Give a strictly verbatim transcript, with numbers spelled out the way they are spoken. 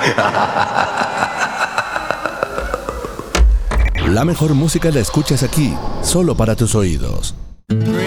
La mejor música la escuchas aquí, solo para tus oídos.